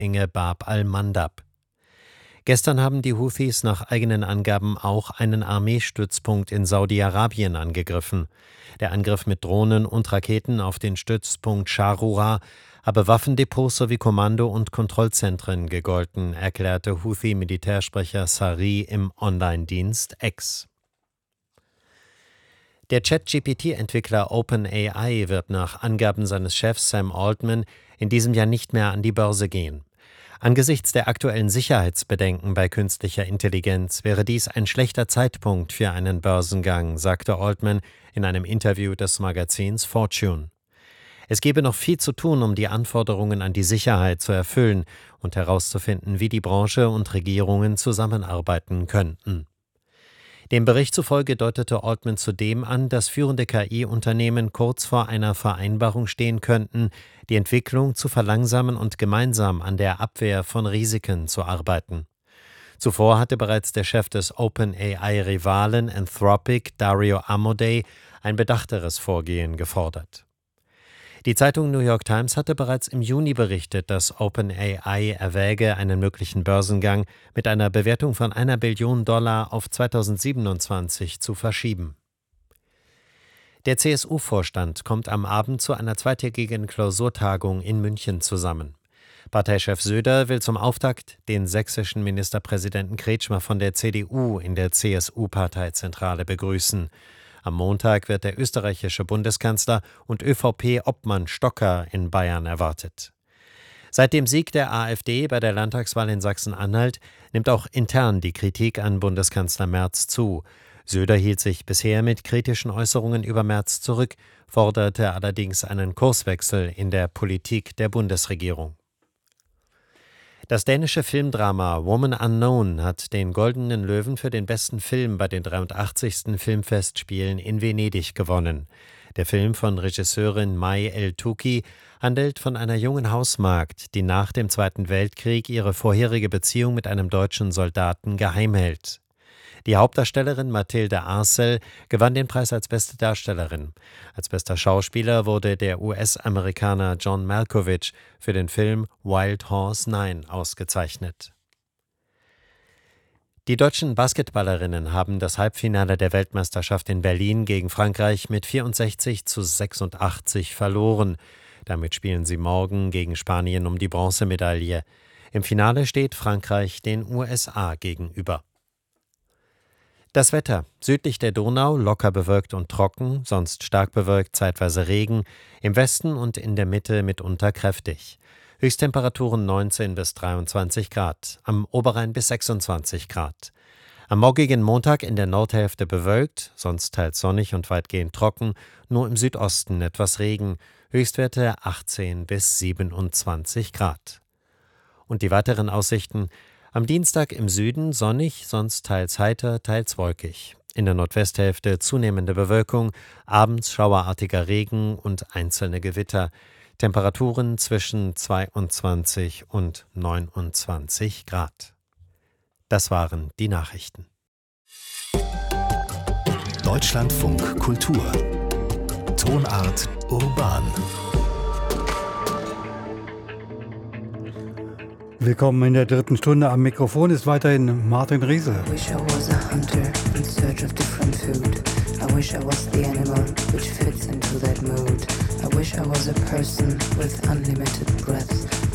Inge Bab al-Mandab. Gestern haben die Houthis nach eigenen Angaben auch einen Armeestützpunkt in Saudi-Arabien angegriffen. Der Angriff mit Drohnen und Raketen auf den Stützpunkt Sharura habe Waffendepots sowie Kommando- und Kontrollzentren gegolten, erklärte Houthi-Militärsprecher Sari im Online-Dienst X. Der ChatGPT-Entwickler OpenAI wird nach Angaben seines Chefs Sam Altman in diesem Jahr nicht mehr an die Börse gehen. Angesichts der aktuellen Sicherheitsbedenken bei künstlicher Intelligenz wäre dies ein schlechter Zeitpunkt für einen Börsengang, sagte Altman in einem Interview des Magazins Fortune. Es gebe noch viel zu tun, um die Anforderungen an die Sicherheit zu erfüllen und herauszufinden, wie die Branche und Regierungen zusammenarbeiten könnten. Dem Bericht zufolge deutete Altman zudem an, dass führende KI-Unternehmen kurz vor einer Vereinbarung stehen könnten, die Entwicklung zu verlangsamen und gemeinsam an der Abwehr von Risiken zu arbeiten. Zuvor hatte bereits der Chef des OpenAI-Rivalen Anthropic, Dario Amodei, ein bedachteres Vorgehen gefordert. Die Zeitung New York Times hatte bereits im Juni berichtet, dass OpenAI erwäge, einen möglichen Börsengang mit einer Bewertung von $1 Billion auf 2027 zu verschieben. Der CSU-Vorstand kommt am Abend zu einer zweitägigen Klausurtagung in München zusammen. Parteichef Söder will zum Auftakt den sächsischen Ministerpräsidenten Kretschmer von der CDU in der CSU-Parteizentrale begrüßen. Am Montag wird der österreichische Bundeskanzler und ÖVP-Obmann Stocker in Bayern erwartet. Seit dem Sieg der AfD bei der Landtagswahl in Sachsen-Anhalt nimmt auch intern die Kritik an Bundeskanzler Merz zu. Söder hielt sich bisher mit kritischen Äußerungen über Merz zurück, forderte allerdings einen Kurswechsel in der Politik der Bundesregierung. Das dänische Filmdrama Woman Unknown hat den Goldenen Löwen für den besten Film bei den 83. Filmfestspielen in Venedig gewonnen. Der Film von Regisseurin May El-Touki handelt von einer jungen Hausmagd, die nach dem Zweiten Weltkrieg ihre vorherige Beziehung mit einem deutschen Soldaten geheim hält. Die Hauptdarstellerin Mathilde Arcel gewann den Preis als beste Darstellerin. Als bester Schauspieler wurde der US-Amerikaner John Malkovich für den Film Wild Horse 9 ausgezeichnet. Die deutschen Basketballerinnen haben das Halbfinale der Weltmeisterschaft in Berlin gegen Frankreich mit 64:86 verloren. Damit spielen sie morgen gegen Spanien um die Bronzemedaille. Im Finale steht Frankreich den USA gegenüber. Das Wetter: südlich der Donau locker bewölkt und trocken, sonst stark bewölkt, zeitweise Regen, im Westen und in der Mitte mitunter kräftig. Höchsttemperaturen 19 bis 23 Grad, am Oberrhein bis 26 Grad. Am morgigen Montag in der Nordhälfte bewölkt, sonst teils sonnig und weitgehend trocken, nur im Südosten etwas Regen, Höchstwerte 18 bis 27 Grad. Und die weiteren Aussichten: am Dienstag im Süden sonnig, sonst teils heiter, teils wolkig. In der Nordwesthälfte zunehmende Bewölkung, abends schauerartiger Regen und einzelne Gewitter. Temperaturen zwischen 22 und 29 Grad. Das waren die Nachrichten. Deutschlandfunk Kultur. Tonart urban. Willkommen in der dritten Stunde. Am Mikrofon ist weiterhin Martin Riese. I wish I was a hunter in search of different food. I wish I was the animal which fits into that mood. I wish I was a person with unlimited breath.